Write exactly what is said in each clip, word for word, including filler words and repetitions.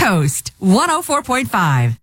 Coast one oh four point five.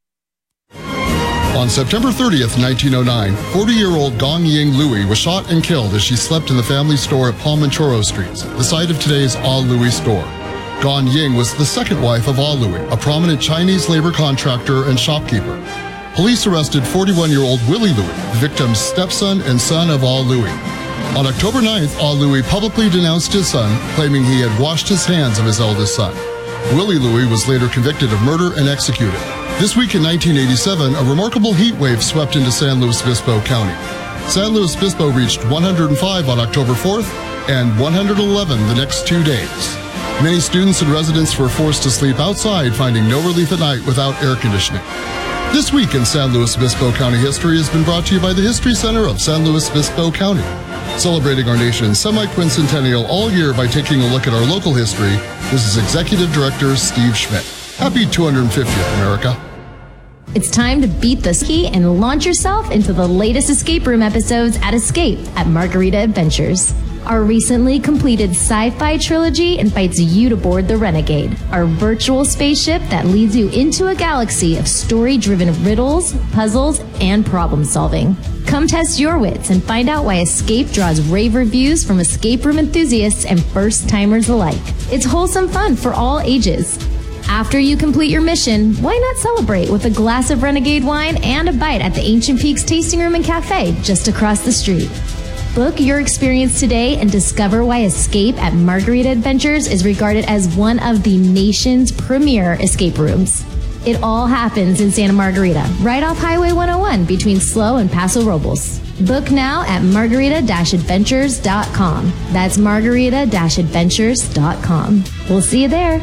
On September thirtieth, nineteen oh nine, forty-year-old Gong Ying Louie was shot and killed as she slept in the family store at Palmanchoro Streets, the site of today's Ah Louie store. Gong Ying was the second wife of Ah Louie, a prominent Chinese labor contractor and shopkeeper. Police arrested forty-one-year-old Willie Louie, the victim's stepson and son of Ah Louie. On October ninth, Ah Louie publicly denounced his son, claiming he had washed his hands of his eldest son. Willie Louie was later convicted of murder and executed. This week in nineteen eighty-seven, a remarkable heat wave swept into San Luis Obispo County. San Luis Obispo reached one hundred five on October fourth and one hundred eleven the next two days. Many students and residents were forced to sleep outside, finding no relief at night without air conditioning. This week in San Luis Obispo County history has been brought to you by the History Center of San Luis Obispo County. Celebrating our nation's semi-quincentennial all year by taking a look at our local history, this is Executive Director Steve Schmidt. Happy two hundred fiftieth, America. It's time to beat the key and launch yourself into the latest escape room episodes at Escape at Margarita Adventures. Our recently completed sci-fi trilogy invites you to board the Renegade, our virtual spaceship that leads you into a galaxy of story-driven riddles, puzzles, and problem-solving. Come test your wits and find out why Escape draws rave reviews from escape room enthusiasts and first-timers alike. It's wholesome fun for all ages. After you complete your mission, why not celebrate with a glass of Renegade wine and a bite at the Ancient Peaks Tasting Room and Cafe just across the street? Book your experience today and discover why Escape at Margarita Adventures is regarded as one of the nation's premier escape rooms. It all happens in Santa Margarita, right off Highway one oh one between Slow and Paso Robles. Book now at margarita adventures dot com. That's margarita adventures dot com. We'll see you there.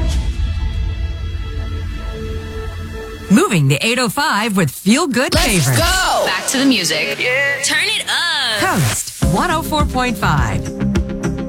Moving to eight oh five with Feel Good Let's Favorites. go! Back to the music. Yeah. Turn it up. Coast one oh four point five.